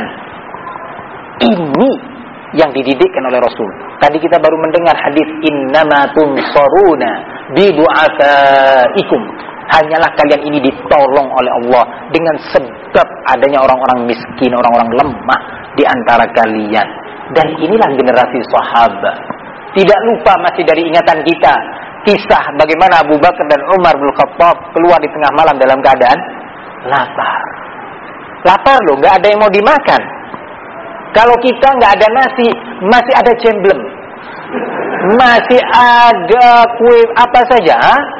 Ini yang dididikkan oleh Rasul. Tadi kita baru mendengar hadis innama tunsaruna bi du'afaikum. Hanyalah kalian ini ditolong oleh Allah dengan sebab adanya orang-orang miskin, orang-orang lemah di antara kalian. Dan inilah generasi sahabat. Tidak lupa masih dari ingatan kita kisah bagaimana Abu Bakar dan Umar bin Khattab keluar di tengah malam dalam keadaan lapar. Lapar loh, nggak ada yang mau dimakan. Kalau kita nggak ada nasi, masih ada cemblem, masih ada kue apa saja,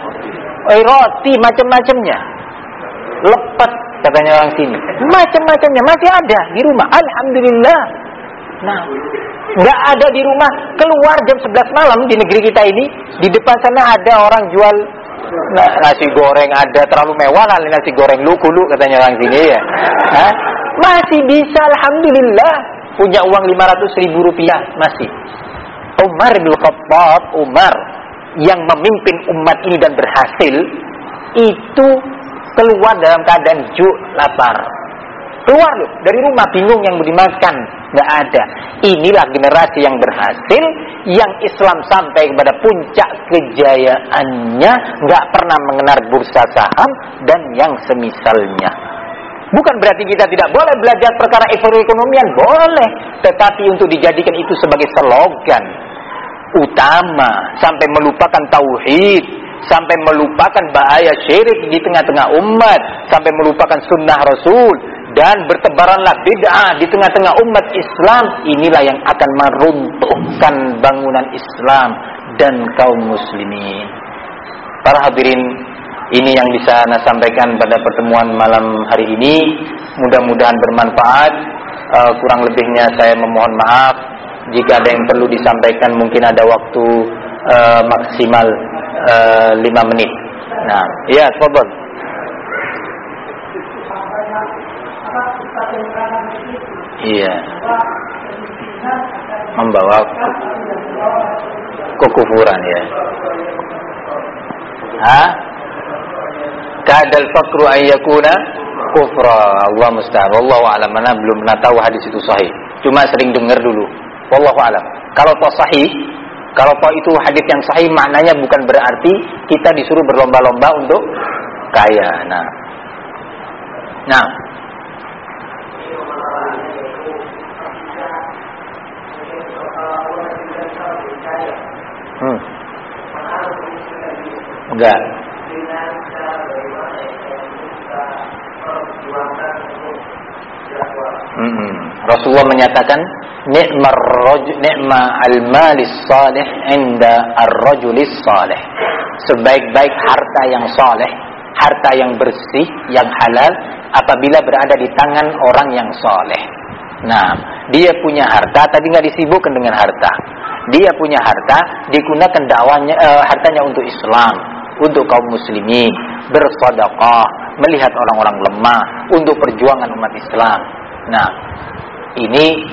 roti macam-macamnya, lepas katanya orang sini, macam-macamnya masih ada di rumah. Alhamdulillah. Nah, nggak ada di rumah, keluar jam 11 malam di negeri kita ini, di depan sana ada orang jual nasi goreng, ada terlalu mewah kali nasi goreng lu katanya orang sini ya. Hah? Masih bisa, alhamdulillah, punya uang 500.000 rupiah masih. Umar bin Khattab, Umar yang memimpin umat ini dan berhasil, itu keluar dalam keadaan lapar. Keluar loh dari rumah, bingung yang mau dimakan, nggak ada. Inilah generasi yang berhasil, yang Islam sampai kepada puncak kejayaannya, nggak pernah mengenal bursa saham dan yang semisalnya. Bukan berarti kita tidak boleh belajar perkara ekonomian, boleh, tetapi untuk dijadikan itu sebagai slogan utama, sampai melupakan tauhid, sampai melupakan bahaya syirik di tengah-tengah umat, sampai melupakan sunnah Rasul, dan bertebaranlah bid'ah di tengah-tengah umat Islam. Inilah yang akan meruntuhkan bangunan Islam dan kaum muslimin. Para hadirin, ini yang bisa saya sampaikan pada pertemuan malam hari ini. Mudah-mudahan bermanfaat. Kurang lebihnya saya memohon maaf. Jika ada yang perlu disampaikan, mungkin ada waktu maksimal 5 menit. Nah, iya, tafadhol. Iya. Membawa kekufuran ya. Hah? Kadal faqru ayyakuna kufra. Allah musta'an. Wallahu a'lam. Mana belum pernah tahu hadis itu sahih. Cuma sering dengar dulu. Wallahu a'lam. Kalau toh sahih, kalau toh itu hadis yang sahih, maknanya bukan berarti kita disuruh berlomba-lomba untuk kaya. Nah. Enggak. Rasulullah menyatakan ni'ma al-malis salih inda ar-rajulis salih. Sebaik-baik harta yang saleh, harta yang bersih, yang halal, apabila berada di tangan orang yang saleh. Nah, dia punya harta tapi nggak disibukkan dengan harta. Dia punya harta, digunakan dakwanya, hartanya untuk Islam, untuk kaum muslimin, bersedekah, melihat orang-orang lemah, untuk perjuangan umat Islam. Nah, ini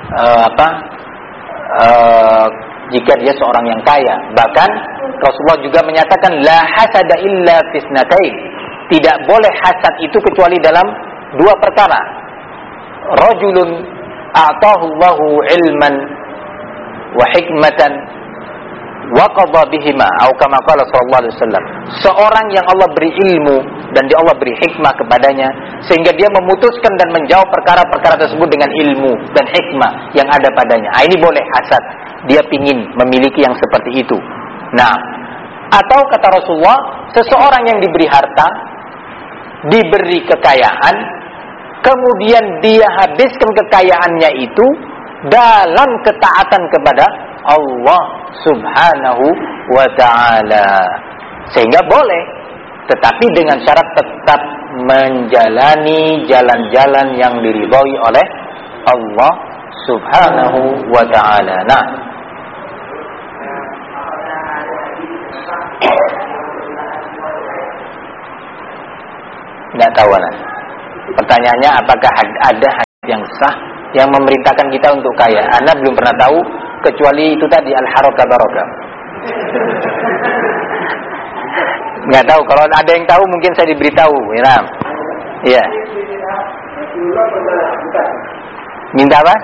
jika dia seorang yang kaya. Bahkan Rasulullah juga menyatakan la hasada illa fisnatain. Tidak boleh hasad itu kecuali dalam 2 perkara. Rajulun a'tahu Allahu ilman wa hikmatan wa qadha bihima, atau kama qala sallallahu alaihi wasallam. Seorang yang Allah beri ilmu dan Allah beri hikmah kepadanya, sehingga dia memutuskan dan menjawab perkara-perkara tersebut dengan ilmu dan hikmah yang ada padanya. Ini boleh hasad, dia pingin memiliki yang seperti itu. Nah, atau kata Rasulullah, seseorang yang diberi harta, diberi kekayaan, kemudian dia habiskan kekayaannya itu dalam ketaatan kepada Allah subhanahu wa ta'ala. Sehingga boleh, tetapi dengan syarat tetap menjalani jalan-jalan yang diridhoi oleh Allah subhanahu wa ta'ala. Nah, Tidak tahu anak. Pertanyaannya, apakah ada hadis yang sah yang memerintahkan kita untuk kaya? Anda belum pernah tahu, kecuali itu tadi al-harakah barakah. Nggak tahu. Kalau ada yang tahu mungkin saya diberitahu. Ya. Iya. Minta apa?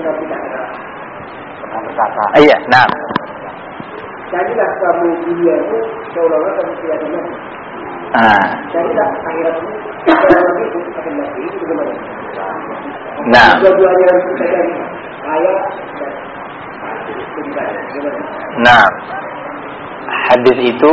Iya. Nah. Jadilah kamu dunia itu seolah-olah kamu tidak ada nabi. Jadilah akhirat itu seolah-olah itu akan nabi. Itu bagaimana? Nah. Dua-duanya harus kita cari kaya dan bagaimana? Nah. Hadis itu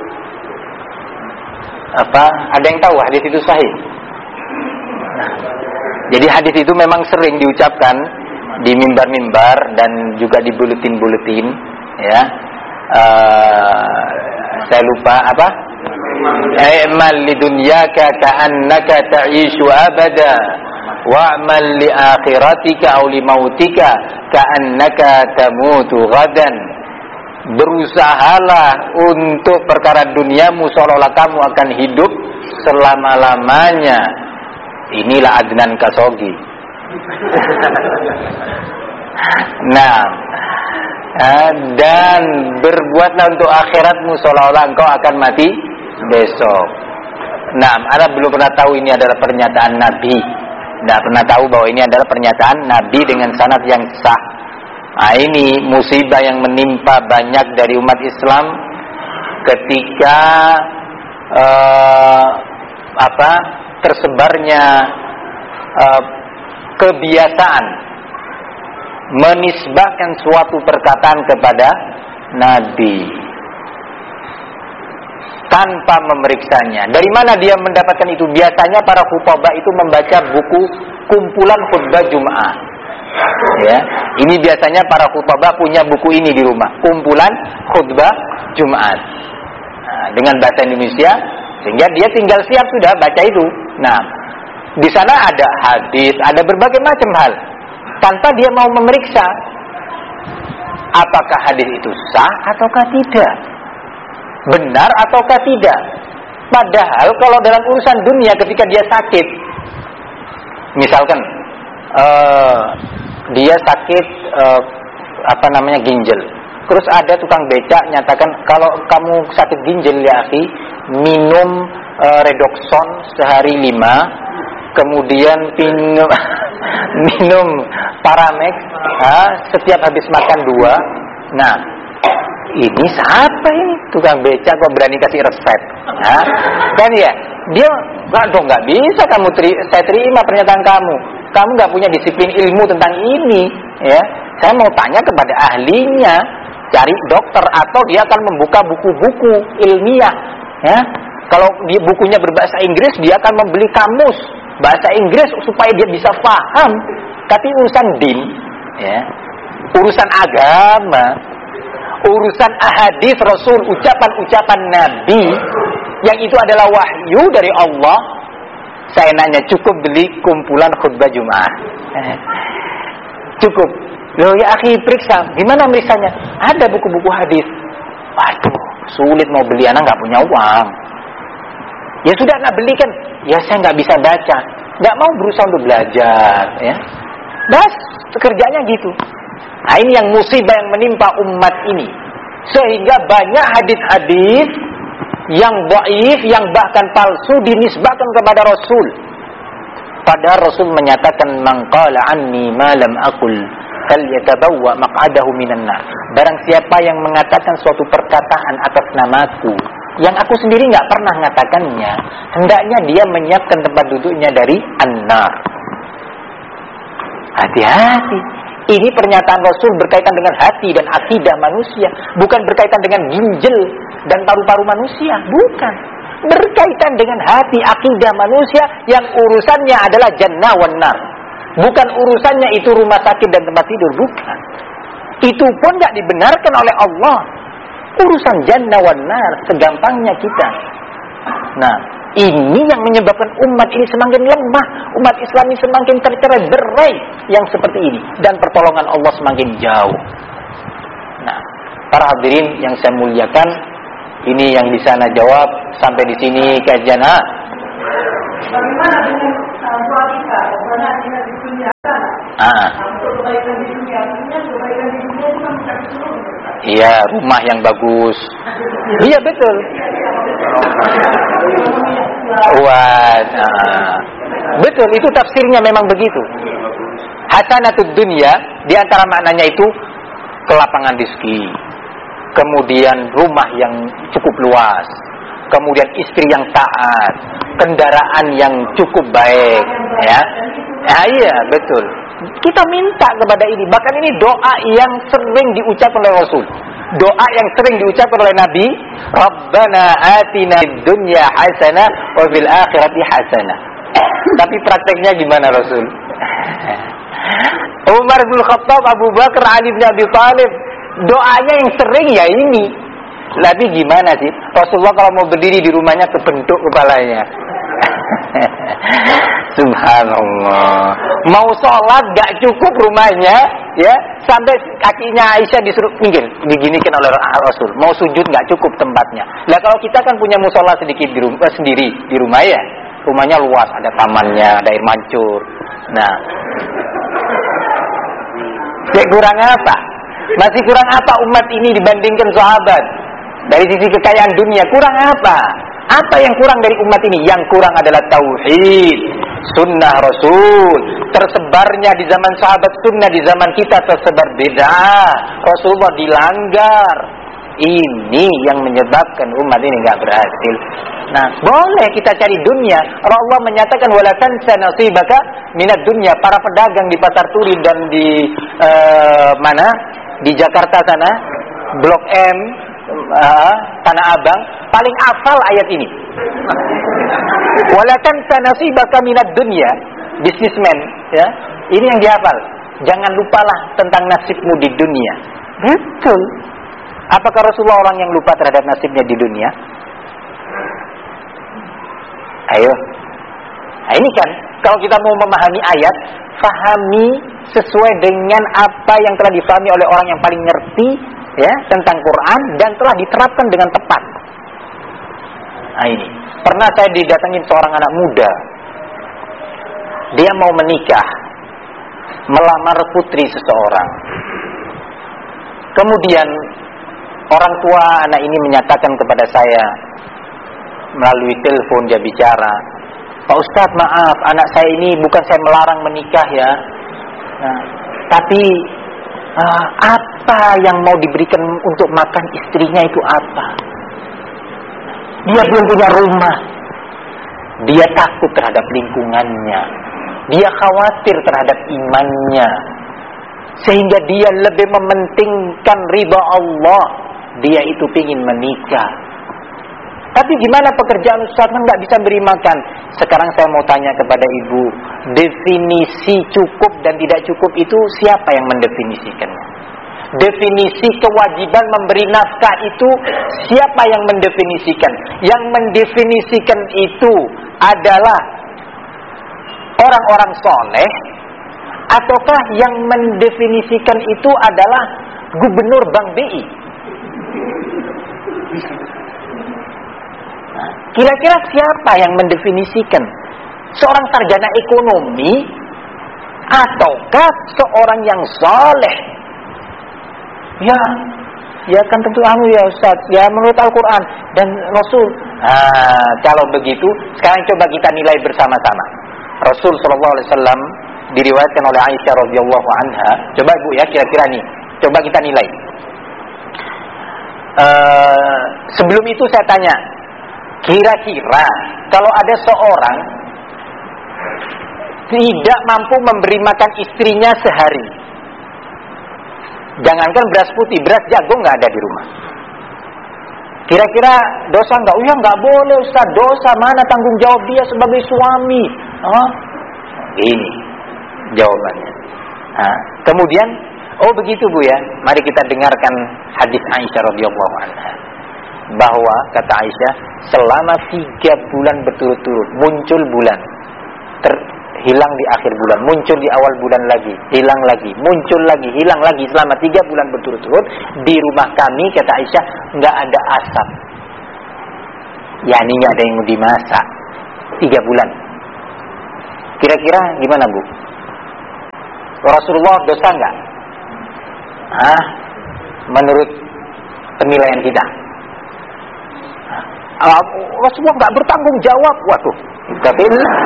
apa? Ada yang tahu hadis itu sahih? Nah. Jadi hadis itu memang sering diucapkan di mimbar-mimbar dan juga di buletin-buletin, ya. Saya lupa apa? I'mal lidunyaka ka'annaka ta'ishu abada wa'mal li akhiratika aw li mautika ka'annaka tamutu ghadan. Berusahalah untuk perkara duniamu seolah-olah kamu akan hidup selama-lamanya. Inilah Adnan Kasogi. Nah, dan berbuatlah untuk akhiratmu seolah-olah engkau akan mati besok. Nah, Anda belum pernah tahu ini adalah pernyataan Nabi. Tidak pernah tahu bahwa ini adalah pernyataan Nabi dengan sanad yang sah. Nah, ini musibah yang menimpa banyak dari umat Islam ketika tersebarnya kebiasaan menisbahkan suatu perkataan kepada Nabi tanpa memeriksanya. Dari mana dia mendapatkan itu? Biasanya para khutbah itu membaca buku kumpulan khutbah Jumat. Ya, ini biasanya para khutbah punya buku ini di rumah, kumpulan khutbah Jumat. Nah, dengan bahasa Indonesia, sehingga dia tinggal siap sudah baca itu. Nah, di sana ada hadis, ada berbagai macam hal, tanpa dia mau memeriksa apakah hadis itu sah ataukah tidak, benar ataukah tidak. Padahal kalau dalam urusan dunia ketika dia sakit, misalkan dia sakit ginjal, terus ada tukang becak nyatakan kalau kamu sakit ginjal ya akhi, minum Redoxon sehari 5, kemudian minum Paramex setiap habis makan 2. Nah, ini siapa ini tukang becak kok berani kasih resep? Kan ya, dia nggak bisa saya terima pernyataan kamu. Kamu nggak punya disiplin ilmu tentang ini, ya. Saya mau tanya kepada ahlinya, cari dokter, atau dia akan membuka buku-buku ilmiah, ya. Kalau dia bukunya berbahasa Inggris, dia akan membeli kamus bahasa Inggris supaya dia bisa paham. Tapi urusan din, ya, urusan agama, urusan ahadits Rasul, ucapan-ucapan Nabi, yang itu adalah wahyu dari Allah. Saya nanya, cukup beli kumpulan khutbah Jumat? Cukup. Loh ya akhi, periksa. Gimana meriksanya? Ada buku-buku hadis. Waduh, sulit mau beli, anak nggak punya uang. Ya sudah, anak belikan. Ya saya nggak bisa baca, nggak mau berusaha untuk belajar, ya. Bas, kerjanya gitu. Nah, ini yang musibah yang menimpa umat ini, sehingga banyak hadis-hadis yang dhaif, yang bahkan palsu dinisbahkan kepada Rasul. Padahal Rasul menyatakan, "Man qala anni ma lam aqul falyatabawwa maq'adahu minan nar." Barang siapa yang mengatakan suatu perkataan atas namaku yang aku sendiri nggak pernah mengatakannya, hendaknya dia menyiapkan tempat duduknya dari an-nar. Hati-hati. Ini pernyataan Rasul berkaitan dengan hati dan akidah manusia, bukan berkaitan dengan ginjal dan paru-paru manusia, bukan. Berkaitan dengan hati, akidah manusia yang urusannya adalah jannah wan nar. Bukan urusannya itu rumah sakit dan tempat tidur, bukan. Itu pun nggak dibenarkan oleh Allah. Urusan jannah wan nar segampangnya kita. Nah, ini yang menyebabkan umat ini semakin lemah, umat Islam ini semakin tercerai-berai yang seperti ini, dan pertolongan Allah semakin jauh. Nah, para hadirin yang saya muliakan, ini yang di sana jawab. Sampai di sini kajian Bagaimana dengan wanita? Bagaimana dengan di dunia sana? Untuk kebaikan di dunia, artinya kebaikan di dunia itu kan bukan seluruh. Iya, rumah yang bagus. Iya betul. Wah, betul, itu tafsirnya memang begitu. Hasanatud dunya di antara maknanya itu kelapangan rezeki, kemudian rumah yang cukup luas, kemudian istri yang taat, kendaraan yang cukup baik, ya. Iya, betul. Kita minta kepada ini. Bahkan ini doa yang sering diucapkan oleh Rasul. Doa yang sering diucapkan oleh Nabi, Rabbana atina fid dunya hasanah wa fil akhirati hasanah. Tapi prakteknya gimana Rasul? Umar bin Khattab, Abu Bakar, Ali bin Abi Thalib, doanya yang sering ya ini. Tapi gimana sih? Rasulullah kalau mau berdiri di rumahnya kebentuk kepalanya. Subhanallah. Mau sholat gak cukup rumahnya, ya, sampai kakinya Aisyah disuruh minggir, diginikan oleh Rasul. Mau sujud gak cukup tempatnya. Lah kalau kita kan punya musola sedikit di rumah, sendiri di rumah ya, rumahnya luas, ada tamannya, ada air mancur. Nah, kurang apa? Masih kurang apa umat ini dibandingkan sahabat? Dari sisi kekayaan dunia kurang apa? Apa yang kurang dari umat ini? Yang kurang adalah tauhid, sunnah Rasul. Tersebarnya di zaman sahabat sunnah, di zaman kita tersebar bid'ah. Rasulullah dilanggar. Ini yang menyebabkan umat ini nggak berhasil. Nah, boleh kita cari dunia. Allah menyatakan wala tansa nasibaka minad dunya. Para pedagang di Pasar Turi dan di mana? Di Jakarta sana, Blok M, Tanah Abang, paling hafal ayat ini. Wala tansa nasibaka minad dunya. Businessman, ya. Ini yang dihafal. Jangan lupalah tentang nasibmu di dunia. Betul. Apakah Rasulullah orang yang lupa terhadap nasibnya di dunia? Ayo. Nah, ini kan kalau kita mau memahami ayat, fahami sesuai dengan apa yang telah difahami oleh orang yang paling ngerti, ya, tentang Quran dan telah diterapkan dengan tepat. Nah, ini. Pernah saya didatangin seorang anak muda. Dia mau menikah, melamar putri seseorang. Kemudian orang tua anak ini menyatakan kepada saya melalui telepon, dia bicara, Pak Ustadz, maaf, anak saya ini bukan saya melarang menikah ya, nah, tapi apa yang mau diberikan untuk makan istrinya itu apa? Dia belum punya rumah, dia takut terhadap lingkungannya, dia khawatir terhadap imannya, sehingga dia lebih mementingkan ridha Allah. Dia itu ingin menikah. Tapi gimana pekerjaan Ustaz, kan nggak bisa beri makan. Sekarang saya mau tanya kepada ibu, definisi cukup dan tidak cukup itu siapa yang mendefinisikannya? Definisi kewajiban memberi nafkah itu siapa yang mendefinisikan? Yang mendefinisikan itu adalah orang-orang soleh, ataukah yang mendefinisikan itu adalah gubernur Bank BI? Kira-kira siapa yang mendefinisikan? Seorang sarjana ekonomi ataukah seorang yang soleh? Ya kan tentu ya Ustaz, ya menurut Al-Quran dan Rasul. Kalau begitu, sekarang coba kita nilai bersama-sama. Rasul SAW diriwayatkan oleh Aisyah radhiyallahu anha. Coba Bu ya, kira-kira nih, coba kita nilai. Sebelum itu saya tanya, kira-kira kalau ada seorang tidak mampu memberi makan istrinya sehari, jangankan beras putih, beras jagung nggak ada di rumah, kira-kira dosa nggak? Oh ya nggak boleh Ustaz, dosa, mana tanggung jawab dia sebagai suami? Ini jawabannya. Kemudian, oh begitu Bu ya, mari kita dengarkan hadis Aisyah radhiyallahu anha. Bahwa kata Aisyah, selama 3 bulan berturut-turut muncul bulan, hilang di akhir bulan, muncul di awal bulan lagi, hilang lagi, muncul lagi, hilang lagi, selama 3 bulan berturut-turut di rumah kami, kata Aisyah, nggak ada asap. Yani nggak ada yang dimasak 3 bulan. Kira-kira gimana, Bu? Rasulullah dosa enggak? Menurut penilaian kita. Rasulullah enggak bertanggung jawab. Waduh, tapi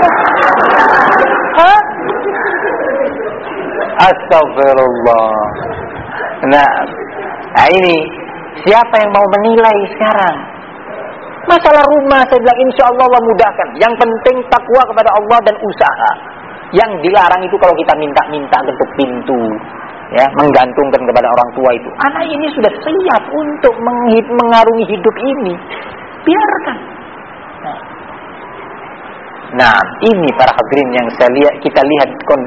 astagfirullah. Nah, ini siapa yang mau menilai sekarang? Masalah rumah saya bilang insya Allah mudahkan. Yang penting takwa kepada Allah dan usaha. Yang dilarang itu kalau kita minta-minta ketuk pintu, ya, menggantungkan kepada orang tua itu. Anak ini sudah siap untuk mengarungi hidup ini. Biarkan. Nah, ini para hadirin yang kita lihat kondisi